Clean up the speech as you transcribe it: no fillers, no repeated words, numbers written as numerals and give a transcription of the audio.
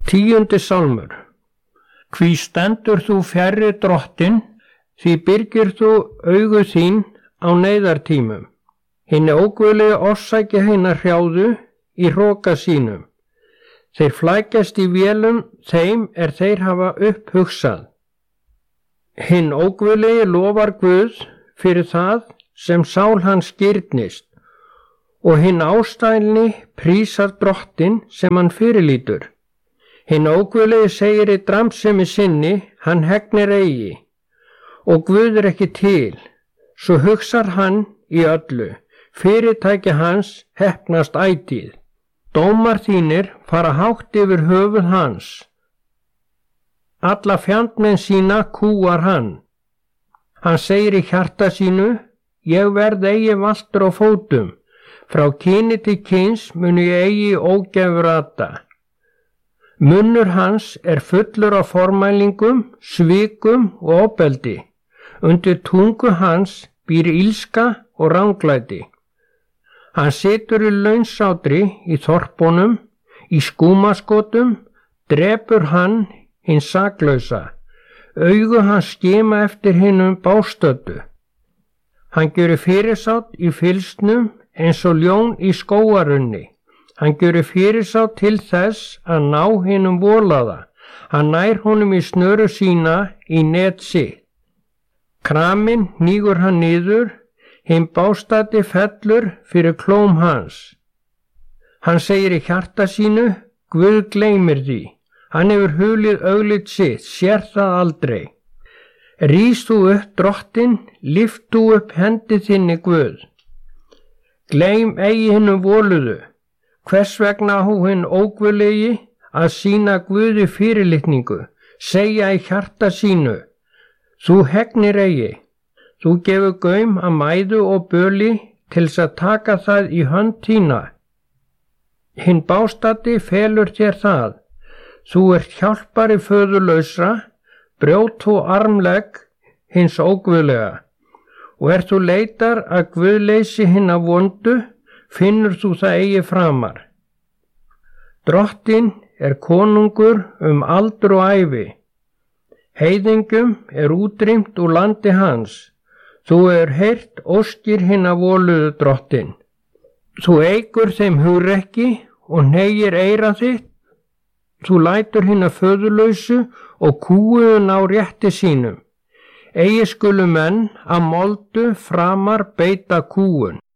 10. sálmur. Hví stendur þú fjarri Drottinn, því byrgir þú augu þín á neyðartímum. Hinni óguðlegi orsaki hinna hrjáðu í hroka sínum. Þeir flækjast í vélum þeim þeir hafa upphugsað. Hinn óguðlegi lofar Guð fyrir það sem sál hans girnist, og hinn ástælni prísar Drottinn sem hann fyrirlítur. Hinn óguðlegi segir í dramsemi sinni, hann hegnir eigi, og Guð ekki til, svo hugsar hann í öllu, fyrirtæki hans heppnast ætíð. Dómar þínir fara hátt yfir höfuð hans, alla fjandmenn sína kúar hann. Hann segir í hjarta sínu, ég verð eigi valtur á fótum, frá kyni til kyns mun ég eigi ógæfu rata. Munnur hans fullur af formælingum, svikum og ofbeldi. Undir tungu hans býr ilska og ranglæti. Hann situr í launsátri í þorpunum, í skúmaskotum, drepur hann hinn saklausa. Augu hans skima eftir hinum bástöddu. Hann gjörir fyrirsátt í fylgsnum eins og ljón í skógarunni. Hann gjörir fyrirsátt til þess að ná hinum volaða. Hann nær honum í snöru sína í net sitt. Kraminn hnígur hann niður, hinn bástaddi fellur fyrir klóm hans. Hann segir í hjarta sínu, Guð gleymir því. Hann hefur hulið auglið sitt, sér það aldrei. Rís þú upp Drottinn, lyft þú upp hendi þinni Guð. Gleym eigi hinum voluðu. Hvers vegna á hinn óguðlegi að sýna Guði fyrirlitningu, segja í hjarta sínu, þú hegnir eigi, þú gefur gaum að mæðu og böli til þess að taka það í hönd þína. Hinn bástaddi felur þér það, þú hjálpari föðurlausra, brjót þú armlegg hins óguðlega, og þú leitar að guðleysi hinna vondu, finnur þú það eigi framar. Drottinn konungur aldur og ævi. Heiðingum útrýmt úr landi hans. Þú heyrt óskir hinna voluðu Drottinn. Þú eigur þeim hugrekki og hneigir eyra þitt. Þú lætur hinna föðurlausu og kúuðun á rétti sínum. Eigi skulu menn að moldu framar beita kúun.